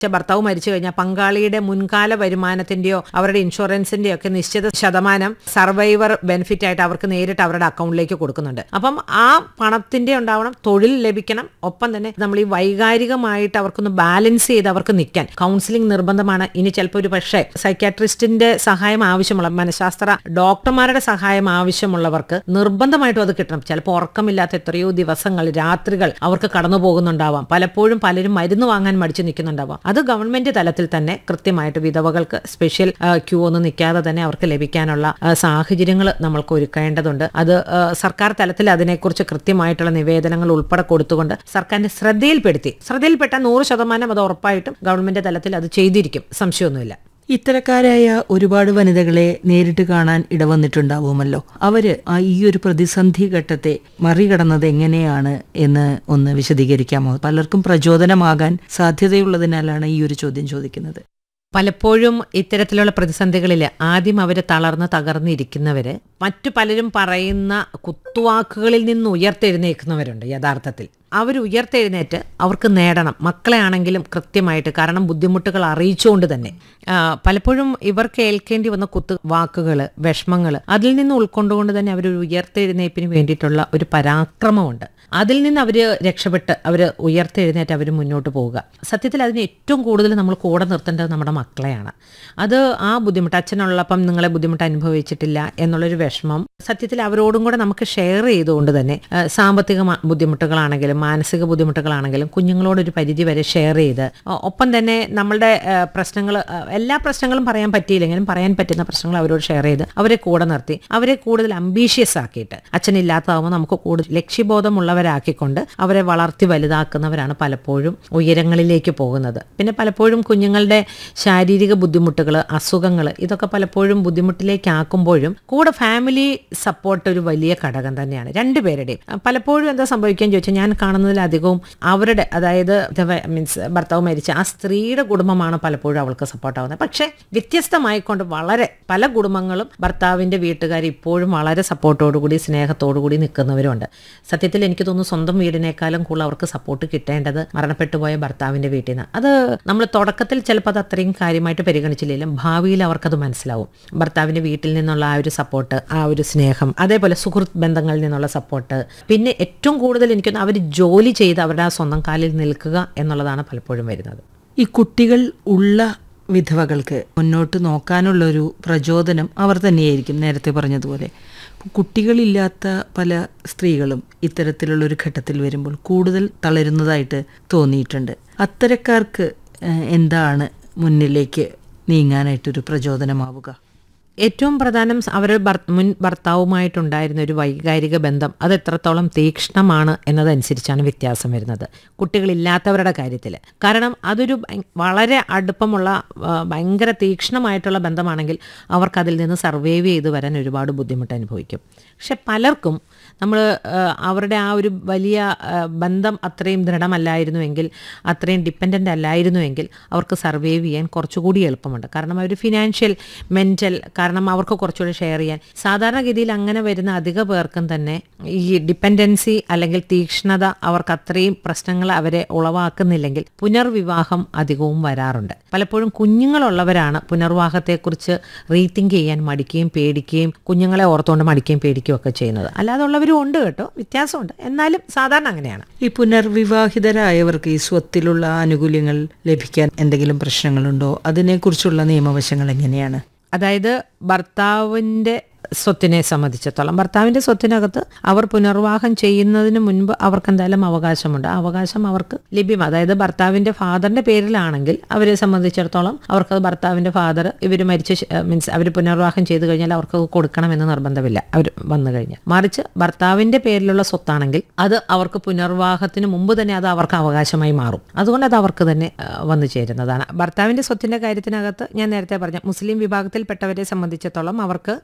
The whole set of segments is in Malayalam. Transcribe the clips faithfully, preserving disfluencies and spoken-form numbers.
ഭർത്താവ് മരിച്ചു കഴിഞ്ഞാൽ പങ്കാളിയുടെ മുൻകാല വരുമാനത്തിന്റെയോ അവരുടെ ഇൻഷുറൻസിന്റെയോ ഒക്കെ നിശ്ചിത ശതമാനം സർവൈവർ ബെനിഫിറ്റ് ആയിട്ട് അവർക്ക് നേരിട്ട് അവരുടെ അക്കൗണ്ടിലേക്ക് കൊടുക്കുന്നുണ്ട്. അപ്പം ആ പണത്തിന്റെ ഉണ്ടാവണം, തൊഴിൽ ലഭിക്കണം, ഒപ്പം തന്നെ നമ്മൾ ഈ വൈകാരികമായിട്ട് അവർക്കൊന്ന് ബാലൻസ് ചെയ്ത് അവർക്ക് നിൽക്കാൻ കൗൺസിലിംഗ് നിർബന്ധമാണ്. ഇനി ചിലപ്പോൾ ഒരു പക്ഷേ സൈക്യാട്രിസ്റ്റിന്റെ സഹായം ആവശ്യമുള്ള, മനഃശാസ്ത്ര ഡോക്ടർമാരുടെ സഹായം ആവശ്യമുള്ളവർക്ക് നിർബന്ധമായിട്ടും അത് കിട്ടണം. ചിലപ്പോൾ ഉറക്കമില്ലാത്ത എത്രയോ ദിവസങ്ങൾ, രാത്രികൾ അവർക്ക് കടന്നു പോകുന്നുണ്ടാവാം. പലപ്പോഴും പലരും മരുന്ന് വാങ്ങാൻ മടിച്ചു നിൽക്കുന്നുണ്ടാവാം. അത് ഗവൺമെന്റ് തലത്തിൽ തന്നെ കൃത്യമായിട്ട് വിധവകൾക്ക് സ്പെഷ്യൽ ക്യൂ ഒന്നും നിൽക്കാതെ തന്നെ അവർക്ക് ലഭിക്കാനുള്ള സാഹചര്യങ്ങൾ നമ്മൾക്ക് ഒരുക്കേണ്ടതുണ്ട്. അത് സർക്കാർ തലത്തിൽ അതിനെക്കുറിച്ച് കൃത്യമായിട്ടുള്ള നിവേദനങ്ങൾ ഉൾപ്പെടെ കൊടുത്തുകൊണ്ട് സർക്കാരിന്റെ ശ്രദ്ധയിൽപ്പെടുത്തി ശ്രദ്ധയിൽപ്പെട്ടാൽ നൂറ് ശതമാനം അത് ഉറപ്പായിട്ടും ഗവൺമെന്റ് തലത്തിൽ അത് ചെയ്തിരിക്കും, സംശയമൊന്നുമില്ല. ഇത്തരക്കാരായ ഒരുപാട് വനിതകളെ നേരിട്ട് കാണാൻ ഇടവന്നിട്ടുണ്ടാവുമല്ലോ. അവര് ആ ഈ ഒരു പ്രതിസന്ധി ഘട്ടത്തെ മറികടന്നത് എങ്ങനെയാണ് എന്ന് ഒന്ന് വിശദീകരിക്കാമോ? പലർക്കും പ്രചോദനമാകാൻ സാധ്യതയുള്ളതിനാലാണ് ഈ ഒരു ചോദ്യം ചോദിക്കുന്നത്. പലപ്പോഴും ഇത്തരത്തിലുള്ള പ്രതിസന്ധികളിൽ ആദ്യം അവർ തളർന്ന് തകർന്നിരിക്കുന്നവര് മറ്റു പലരും പറയുന്ന കുത്തുവാക്കുകളിൽ നിന്ന് ഉയർത്തെഴുന്നേൽക്കുന്നവരുണ്ട്. യഥാർത്ഥത്തിൽ അവർ ഉയർത്തെഴുന്നേറ്റ് അവർക്ക് നേടണം, മക്കളെ ആണെങ്കിലും കൃത്യമായിട്ട്, കാരണം ബുദ്ധിമുട്ടുകൾ അറിയിച്ചുകൊണ്ട് തന്നെ. പലപ്പോഴും ഇവർ കേൾക്കേണ്ടി വന്ന കുത്തു വാക്കുകൾ, വിഷമങ്ങൾ, അതിൽ നിന്ന് ഉൾക്കൊണ്ടുകൊണ്ട് തന്നെ അവർ ഉയർത്തെഴുന്നേൽപ്പിന് വേണ്ടിയിട്ടുള്ള ഒരു പരാക്രമമുണ്ട്. അതിൽ നിന്ന് അവർ രക്ഷപ്പെട്ട് അവർ ഉയർത്തെഴുന്നേറ്റ് അവർ മുന്നോട്ട് പോവുക. സത്യത്തിൽ അതിന് ഏറ്റവും കൂടുതൽ നമ്മൾ കൂടെ നിർത്തേണ്ടത് നമ്മുടെ മക്കളെയാണ്. അത് ആ ബുദ്ധിമുട്ട്, അച്ഛനുള്ളപ്പം നിങ്ങളെ ബുദ്ധിമുട്ട് അനുഭവിച്ചിട്ടില്ല എന്നുള്ളൊരു വിഷമം സത്യത്തിൽ അവരോടും കൂടെ നമുക്ക് ഷെയർ ചെയ്തുകൊണ്ട് തന്നെ സാമ്പത്തിക ബുദ്ധിമുട്ടുകളാണെങ്കിലും മാനസിക ബുദ്ധിമുട്ടുകളാണെങ്കിലും കുഞ്ഞുങ്ങളോടൊരു പരിധി വരെ ഷെയർ ചെയ്ത്, ഒപ്പം തന്നെ നമ്മളുടെ പ്രശ്നങ്ങൾ, എല്ലാ പ്രശ്നങ്ങളും പറയാൻ പറ്റിയില്ലെങ്കിലും പറയാൻ പറ്റുന്ന പ്രശ്നങ്ങൾ അവരോട് ഷെയർ ചെയ്ത് അവരെ കൂടെ നിർത്തി അവരെ കൂടുതൽ അംബീഷ്യസ് ആക്കിയിട്ട്, അച്ഛനില്ലാത്തതാകുമ്പോൾ നമുക്ക് കൂടുതൽ ലക്ഷ്യബോധമുള്ളവരാക്കിക്കൊണ്ട് അവരെ വളർത്തി വലുതാക്കുന്നവരാണ് പലപ്പോഴും ഉയരങ്ങളിലേക്ക് പോകുന്നത്. പിന്നെ പലപ്പോഴും കുഞ്ഞുങ്ങളുടെ ശാരീരിക ബുദ്ധിമുട്ടുകൾ, അസുഖങ്ങൾ, ഇതൊക്കെ പലപ്പോഴും ബുദ്ധിമുട്ടിലേക്ക് ആക്കുമ്പോഴും കൂടെ ഫാമിലി സപ്പോർട്ട് ഒരു വലിയ ഘടകം തന്നെയാണ് രണ്ടുപേരുടെയും. പലപ്പോഴും എന്താ സംഭവിക്കുകയെന്ന് ചോദിച്ചാൽ ഞാൻ കാണുന്നതിലധികവും അവരുടെ, അതായത് മീൻസ് ഭർത്താവ് മരിച്ച ആ സ്ത്രീയുടെ കുടുംബമാണ് പലപ്പോഴും അവൾക്ക് സപ്പോർട്ടാവുന്നത്. പക്ഷേ വ്യത്യസ്തമായിക്കൊണ്ട് വളരെ പല കുടുംബങ്ങളും ഭർത്താവിൻ്റെ വീട്ടുകാർ ഇപ്പോഴും വളരെ സപ്പോർട്ടോടുകൂടി സ്നേഹത്തോടുകൂടി നിൽക്കുന്നവരുണ്ട്. സത്യത്തിൽ എനിക്ക് തോന്നുന്നു സ്വന്തം വീടിനേക്കാളും കൂടുതൽ അവർക്ക് സപ്പോർട്ട് കിട്ടേണ്ടത് മരണപ്പെട്ടുപോയ ഭർത്താവിൻ്റെ വീട്ടിൽ നിന്ന്. അത് നമ്മൾ തുടക്കത്തിൽ ചിലപ്പോൾ അത് അത്രയും കാര്യമായിട്ട് പരിഗണിച്ചില്ലെങ്കിലും ഭാവിയിൽ അവർക്കത് മനസ്സിലാവും. ഭർത്താവിൻ്റെ വീട്ടിൽ നിന്നുള്ള ആ ഒരു സപ്പോർട്ട്, ആ ഒരു സ്നേഹം, അതേപോലെ സുഹൃത്ത് ബന്ധങ്ങളിൽ നിന്നുള്ള സപ്പോർട്ട്, പിന്നെ ഏറ്റവും കൂടുതൽ എനിക്കൊന്ന് അവർ ജോലി ചെയ്ത് അവരുടെ ആ സ്വന്തം കാലിൽ നിൽക്കുക എന്നുള്ളതാണ് പലപ്പോഴും വരുന്നത്. ഈ കുട്ടികൾ ഉള്ള വിധവകൾക്ക് മുന്നോട്ട് നോക്കാനുള്ളൊരു പ്രചോദനം അവർ തന്നെയായിരിക്കും. നേരത്തെ പറഞ്ഞതുപോലെ കുട്ടികളില്ലാത്ത പല സ്ത്രീകളും ഇത്തരത്തിലുള്ളൊരു ഘട്ടത്തിൽ വരുമ്പോൾ കൂടുതൽ തളരുന്നതായിട്ട് തോന്നിയിട്ടുണ്ട്. അത്തരക്കാർക്ക് എന്താണ് മുന്നിലേക്ക് നീങ്ങാനായിട്ടൊരു പ്രചോദനമാവുക? ഏറ്റവും പ്രധാനം അവർ മുൻ ഭർത്താവുമായിട്ടുണ്ടായിരുന്ന ഒരു വൈകാരിക ബന്ധം അത് എത്രത്തോളം തീക്ഷ്ണമാണ് എന്നതനുസരിച്ചാണ് വ്യത്യാസം വരുന്നത് കുട്ടികളില്ലാത്തവരുടെ കാര്യത്തിൽ. കാരണം അതൊരു വളരെ അടുപ്പമുള്ള ഭയങ്കര തീക്ഷ്ണമായിട്ടുള്ള ബന്ധമാണെങ്കിൽ അവർക്കതിൽ നിന്ന് സർവൈവ് ചെയ്ത് വരാൻ ഒരുപാട് ബുദ്ധിമുട്ട് അനുഭവിക്കും. പക്ഷെ പലർക്കും നമ്മൾ അവരുടെ ആ ഒരു വലിയ ബന്ധം അത്രയും ദൃഢമല്ലായിരുന്നുവെങ്കിൽ, അത്രയും ഡിപ്പെൻഡൻ്റ് അല്ലായിരുന്നുവെങ്കിൽ അവർക്ക് സർവൈവ് ചെയ്യാൻ കുറച്ചുകൂടി എളുപ്പമുണ്ട്. കാരണം അവർ ഫിനാൻഷ്യൽ, മെൻ്റൽ, കാരണം അവർക്ക് കുറച്ചുകൂടി ഷെയർ ചെയ്യാൻ. സാധാരണഗതിയിൽ അങ്ങനെ വരുന്ന അധിക പേർക്കും തന്നെ ഈ ഡിപ്പെൻഡൻസി അല്ലെങ്കിൽ തീക്ഷ്ണത അവർക്ക് അത്രയും പ്രശ്നങ്ങൾ അവരെ ഉളവാക്കുന്നില്ലെങ്കിൽ പുനർവിവാഹം അധികവും വരാറുണ്ട്. പലപ്പോഴും കുഞ്ഞുങ്ങളുള്ളവരാണ് പുനർവിവാഹത്തെക്കുറിച്ച് റീതിങ്ക് ചെയ്യാൻ മടിക്കുകയും പേടിക്കുകയും കുഞ്ഞുങ്ങളെ ഓർത്തുകൊണ്ട് മടിക്കുകയും പേടിക്കുകയും ഒക്കെ ചെയ്യുന്നത്. അല്ലാതെ ഉള്ളവരും ഉണ്ട് കേട്ടോ, വ്യത്യാസമുണ്ട്, എന്നാലും സാധാരണ അങ്ങനെയാണ്. ഈ പുനർവിവാഹിതരായവർക്ക് ഈ സ്വത്തിലുള്ള ആനുകൂല്യങ്ങൾ ലഭിക്കാൻ എന്തെങ്കിലും പ്രശ്നങ്ങളുണ്ടോ? അതിനെക്കുറിച്ചുള്ള നിയമവശങ്ങൾ എങ്ങനെയാണ്? അതായത് ഭർത്താവിൻ്റെ സ്വത്തിനെ സംബന്ധിച്ചിടത്തോളം ഭർത്താവിൻ്റെ സ്വത്തിനകത്ത് അവർ പുനർവിവാഹം ചെയ്യുന്നതിന് മുൻപ് അവർക്ക് എന്തായാലും അവകാശമുണ്ട്. അവകാശം അവർക്ക് ലഭ്യം. അതായത് ഭർത്താവിൻ്റെ ഫാദറിൻ്റെ പേരിലാണെങ്കിൽ അവരെ സംബന്ധിച്ചിടത്തോളം അവർക്കത് ഭർത്താവിൻ്റെ ഫാദർ ഇവർ മരിച്ച മീൻസ് അവർ പുനർവിവാഹം ചെയ്ത് കഴിഞ്ഞാൽ അവർക്ക് കൊടുക്കണമെന്ന് നിർബന്ധമില്ല അവർ വന്നു കഴിഞ്ഞാൽ. മറിച്ച് ഭർത്താവിൻ്റെ പേരിലുള്ള സ്വത്താണെങ്കിൽ അത് അവർക്ക് പുനർവിവാഹത്തിന് മുമ്പ് തന്നെ അത് അവർക്ക് അവകാശമായി മാറും. അതുകൊണ്ട് അത് അവർക്ക് തന്നെ വന്നു ചേരുന്നതാണ്. ഭർത്താവിൻ്റെ സ്വത്തിൻ്റെ കാര്യത്തിനകത്ത് ഞാൻ നേരത്തെ പറഞ്ഞ മുസ്ലിം വിഭാഗത്തിൽപ്പെട്ടവരെ സംബന്ധിച്ചിടത്തോളം അവർക്ക് എട്ടിലൊന്ന്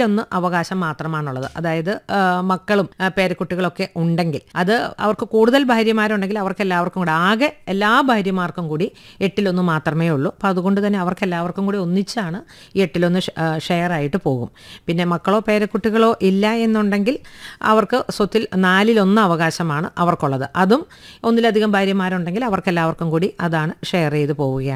എട്ടിലൊന്ന് അവകാശം മാത്രമാണുള്ളത്. അതായത് ആ, മക്കളും ആ, പേരക്കുട്ടികളൊക്കെ ഉണ്ടെങ്കിൽ അത് അവർക്ക് കൂടുതൽ ഭാര്യമാരുണ്ടെങ്കിൽ അവർക്ക് എല്ലാവർക്കും കൂടെ ആകെ എല്ലാ ഭാര്യമാർക്കും കൂടി എട്ടിലൊന്ന് മാത്രമേ ഉള്ളൂ. അപ്പോൾ അതുകൊണ്ട് തന്നെ അവർക്ക് എല്ലാവർക്കും കൂടി ഒന്നിച്ചാണ് ഈ എട്ടിലൊന്ന് ഷ- ആ, ഷെയർ ആയിട്ട് പോകും. പിന്നെ മക്കളോ പേരക്കുട്ടികളോ ഇല്ല എന്നുണ്ടെങ്കിൽ അവർക്ക് സ്വത്തിൽ നാലിലൊന്ന് അവകാശമാണ് അവർക്കുള്ളത്. അതും ഒന്നിലധികം ഭാര്യമാരുണ്ടെങ്കിൽ അവർക്ക് എല്ലാവർക്കും കൂടി അതാണ് ഷെയർ ചെയ്ത് പോവുകയാണ്